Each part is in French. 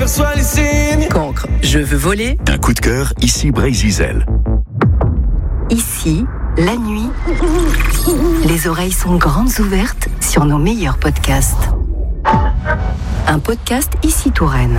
perçois les signes. Cancre, je veux voler. Un coup de cœur, ici Bray-Zizel. Ici, la nuit, les oreilles sont grandes ouvertes sur nos meilleurs podcasts. Un podcast Ici Touraine.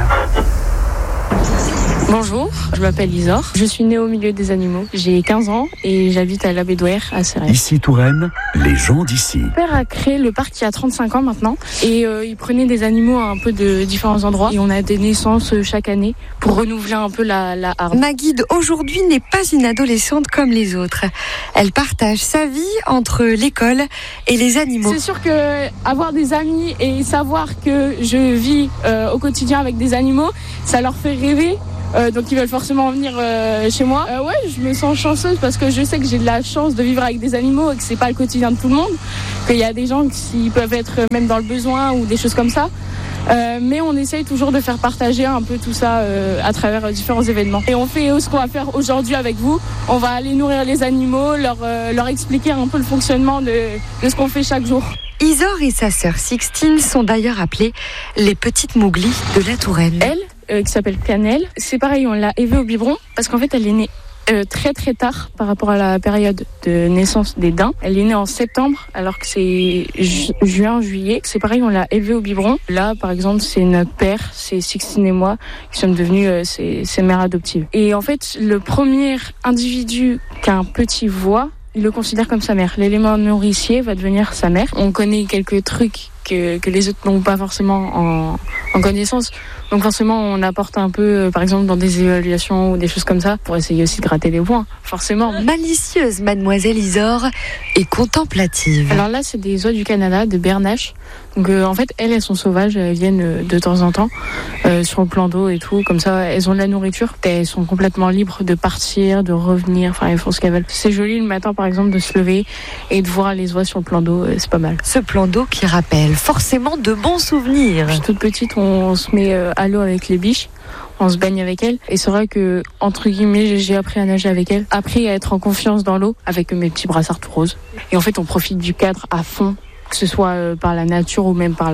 Bonjour, je m'appelle Isor, je suis née au milieu des animaux. J'ai 15 ans et j'habite à l'Abédouer à Serres. Ici Touraine, les gens d'ici. Mon père a créé le parc il y a 35 ans maintenant et il prenait des animaux un peu de différents endroits et on a des naissances chaque année pour renouveler un peu la harde. Ma guide aujourd'hui n'est pas une adolescente comme les autres. Elle partage sa vie entre l'école et les animaux. C'est sûr que avoir des amis et savoir que je vis au quotidien avec des animaux, ça leur fait rêver. Donc ils veulent forcément venir chez moi. Ouais, je me sens chanceuse parce que je sais que j'ai de la chance de vivre avec des animaux et que c'est pas le quotidien de tout le monde. Qu'il y a des gens qui peuvent être même dans le besoin ou des choses comme ça. Mais on essaye toujours de faire partager un peu tout ça à travers différents événements. Et on fait ce qu'on va faire aujourd'hui avec vous. On va aller nourrir les animaux, leur expliquer un peu le fonctionnement de ce qu'on fait chaque jour. Isor et sa sœur Sixtine sont d'ailleurs appelées les petites Mowgli de la Touraine. Elle, qui s'appelle Cannelle, c'est pareil, on l'a élevée au biberon parce qu'en fait elle est née très très tard par rapport à la période de naissance des daims. Elle est née en septembre alors que c'est juin, juillet. C'est pareil, on l'a élevée au biberon. Là par exemple c'est notre père, c'est Sixtine et moi qui sommes devenus ses mères adoptives. Et en fait le premier individu qu'un petit voit, il le considère comme sa mère. L'élément nourricier va devenir sa mère. On connaît quelques trucs que les autres n'ont pas forcément en connaissance. Donc forcément, on apporte un peu, par exemple, dans des évaluations ou des choses comme ça, pour essayer aussi de gratter des points, forcément. Malicieuse, mademoiselle Isor, et contemplative. Alors là, c'est des oies du Canada, de Bernache. Donc en fait, elles sont sauvages, elles viennent de temps en temps sur le plan d'eau et tout. Comme ça, elles ont de la nourriture. Elles sont complètement libres de partir, de revenir. Enfin, elles font ce qu'elles veulent. C'est joli le matin, par exemple, de se lever et de voir les oies sur le plan d'eau. C'est pas mal. Ce plan d'eau qui rappelle forcément de bons souvenirs. Je suis toute petite, on se met à l'eau avec les biches. On se baigne avec elles. Et c'est vrai que, entre guillemets, j'ai appris à nager avec elles. Appris à être en confiance dans l'eau avec mes petits brassards tout roses. Et en fait, on profite du cadre à fond, que ce soit par la nature ou même par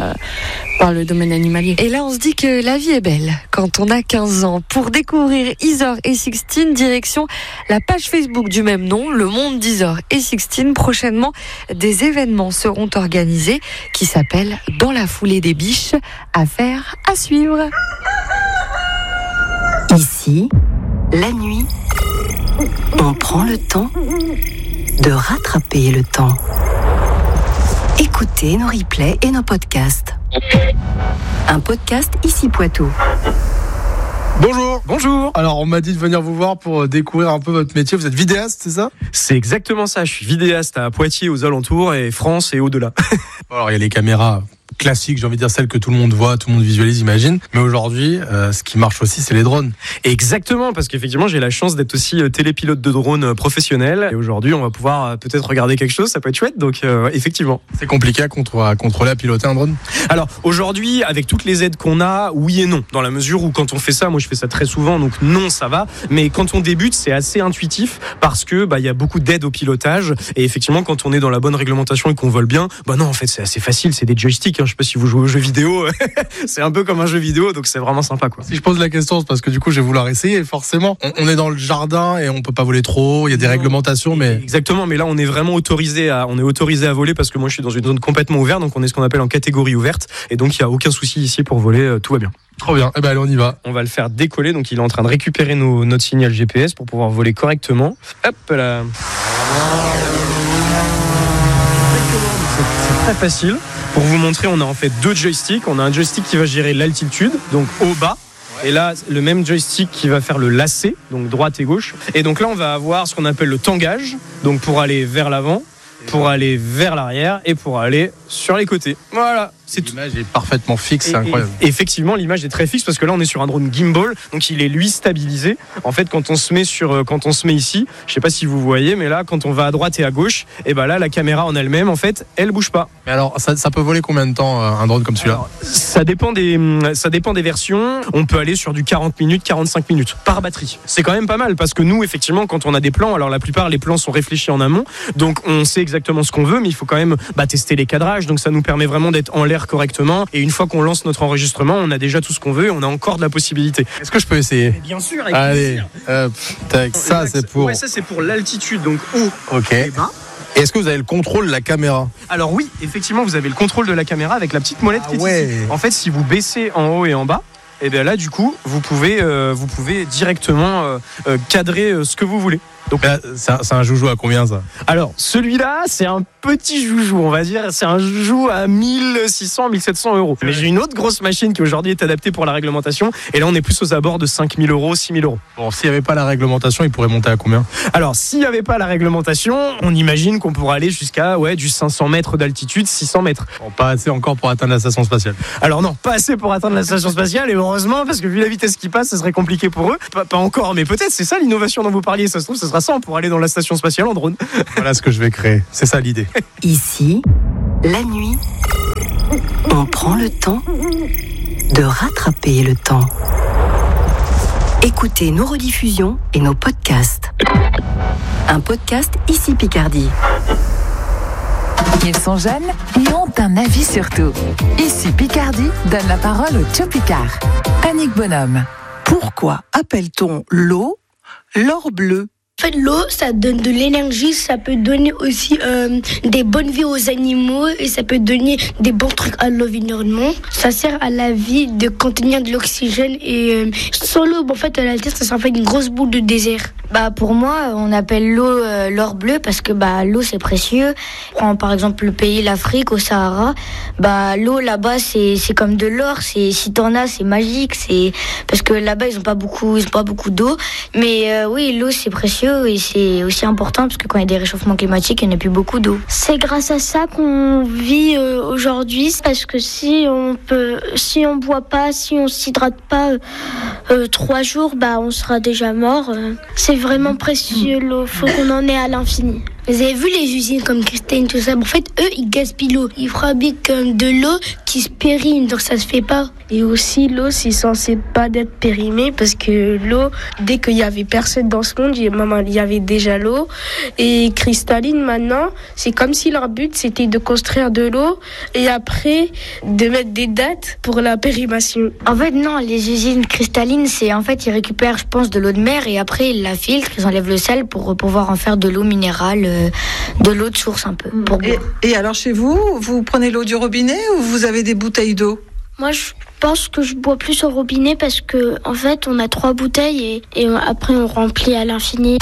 le domaine animalier. Et là, on se dit que la vie est belle quand on a 15 ans. Pour découvrir Isor et Sixtine, direction la page Facebook du même nom, Le Monde d'Isor et Sixtine. Prochainement, des événements seront organisés qui s'appellent Dans la foulée des biches, affaire à suivre. Ici, la nuit, on prend le temps de rattraper le temps. Écoutez nos replays et nos podcasts. Un podcast Ici Poitou. Bonjour. Alors, on m'a dit de venir vous voir pour découvrir un peu votre métier. Vous êtes vidéaste, c'est ça ? C'est exactement ça. Je suis vidéaste à Poitiers, aux alentours, et France et au-delà. Alors, il y a les caméras classiques, j'ai envie de dire celles que tout le monde voit, tout le monde visualise, imagine. Mais aujourd'hui, ce qui marche aussi, c'est les drones. Exactement, parce qu'effectivement, j'ai la chance d'être aussi télépilote de drone professionnel. Et aujourd'hui, on va pouvoir peut-être regarder quelque chose, ça peut être chouette. Donc, effectivement. C'est compliqué à contrôler, à piloter un drone ? Alors, aujourd'hui, avec toutes les aides qu'on a, oui et non. Dans la mesure où quand on fait ça, moi je fais ça très souvent, donc non, ça va. Mais quand on débute, c'est assez intuitif parce que y a beaucoup d'aides au pilotage. Et effectivement, quand on est dans la bonne réglementation et qu'on vole bien, non, en fait, c'est assez facile, c'est des joysticks. Je sais pas si vous jouez aux jeux vidéo, c'est un peu comme un jeu vidéo, donc c'est vraiment sympa, quoi. Si je pose la question, c'est parce que du coup, je vais vouloir essayer. Forcément, on est dans le jardin et on peut pas voler trop. Il y a des réglementations, mais exactement. Mais là, on est vraiment autorisé à voler parce que moi, je suis dans une zone complètement ouverte, donc on est ce qu'on appelle en catégorie ouverte, et donc il y a aucun souci ici pour voler, tout va bien. Trop bien. Eh ben, allez, on y va. On va le faire décoller, donc il est en train de récupérer notre signal GPS pour pouvoir voler correctement. Hop là. C'est très facile. Pour vous montrer, on a en fait deux joysticks. On a un joystick qui va gérer l'altitude, donc haut-bas. Et là, le même joystick qui va faire le lacet, donc droite et gauche. Et donc là, on va avoir ce qu'on appelle le tangage, donc pour aller vers l'avant, pour aller vers l'arrière et pour aller sur les côtés. Voilà. L'image est parfaitement fixe, c'est incroyable. Et effectivement, l'image est très fixe parce que là, on est sur un drone gimbal, donc il est lui stabilisé. En fait, quand on se met ici, je sais pas si vous voyez, mais là, quand on va à droite et à gauche, et là, la caméra en elle-même, en fait, elle bouge pas. Mais alors, ça peut voler combien de temps un drone comme celui-là ? Alors, ça dépend des versions. On peut aller sur du 40 minutes, 45 minutes par batterie. C'est quand même pas mal parce que nous, effectivement, quand on a des plans, alors la plupart les plans sont réfléchis en amont, donc on sait exactement ce qu'on veut, mais il faut quand même tester les cadrages. Donc ça nous permet vraiment d'être en l'air faire correctement. Et une fois qu'on lance notre enregistrement, on a déjà tout ce qu'on veut et on a encore de la possibilité. Est-ce que je peux essayer? Bien sûr, avec Allez, plaisir. Tac, ça c'est pour... Ouais, ça c'est pour l'altitude, donc haut Ok. et bas. Et est-ce que vous avez le contrôle de la caméra? Alors oui, effectivement, vous avez le contrôle de la caméra avec la petite molette qui est ouais. ici. En fait, si vous baissez en haut et en bas, et bien là, du coup, vous pouvez directement cadrer ce que vous voulez. Donc là, c'est un joujou à combien ça? Alors, celui-là, c'est un petit joujou, on va dire. C'est un joujou à 1600, 1700 euros. Mais j'ai une autre grosse machine qui aujourd'hui est adaptée pour la réglementation. Et là, on est plus aux abords de 5000 euros, 6000 euros. Bon, s'il n'y avait pas la réglementation, il pourrait monter à combien? Alors, s'il n'y avait pas la réglementation, on imagine qu'on pourrait aller jusqu'à du 500 mètres d'altitude, 600 mètres. Bon, pas assez encore pour atteindre la station spatiale. Alors non, pas assez pour atteindre la station spatiale, et heureusement, parce que vu la vitesse qui passe, ça serait compliqué pour eux. Pas encore, mais peut-être, c'est ça l'innovation dont vous parliez. Ça se trouve, ça sera ça pour aller dans la station spatiale en drone. Voilà ce que je vais créer. C'est ça l'idée. Ici, la nuit, on prend le temps de rattraper le temps. Écoutez nos rediffusions et nos podcasts. Un podcast Ici Picardie. Ils sont jeunes et ont un avis sur tout. Ici Picardie donne la parole au Joe Picard. Annick Bonhomme. Pourquoi appelle-t-on l'eau l'or bleu? En fait, l'eau, ça donne de l'énergie, ça peut donner aussi des bonnes vies aux animaux et ça peut donner des bons trucs à l'environnement. Ça sert à la vie de contenir de l'oxygène et sans l'eau, en fait, à la Terre, ça fait une grosse boule de désert. Pour moi, on appelle l'eau l'or bleu parce que l'eau c'est précieux. Prends par exemple le pays, l'Afrique, au Sahara. L'eau là-bas c'est comme de l'or. Si t'en as, c'est magique. C'est parce que là-bas ils ont pas beaucoup d'eau. Mais oui, l'eau c'est précieux et c'est aussi important parce que quand il y a des réchauffements climatiques, il n'y en a plus beaucoup d'eau. C'est grâce à ça qu'on vit aujourd'hui parce que si on boit pas, si on s'hydrate pas 3 jours, on sera déjà mort. C'est vraiment précieux l'eau, faut qu'on en ait à l'infini. Vous avez vu les usines comme Christine, tout ça? En fait, eux, ils gaspillent l'eau. Ils fabriquent de l'eau qui se périme, donc ça se fait pas. Et aussi, l'eau, c'est censé pas d'être périmée parce que l'eau, dès qu'il y avait personne dans ce monde, il y avait déjà l'eau. Et cristalline, maintenant, c'est comme si leur but, c'était de construire de l'eau et après, de mettre des dates pour la périmation. En fait, non, les usines cristallines, ils récupèrent, je pense, de l'eau de mer et après, ils la filtrent, ils enlèvent le sel pour pouvoir en faire de l'eau minérale. De l'eau de source un peu. Et alors chez vous, vous prenez l'eau du robinet ou vous avez des bouteilles d'eau? Moi, je pense que je bois plus au robinet parce que en fait, on a 3 bouteilles et après on remplit à l'infini.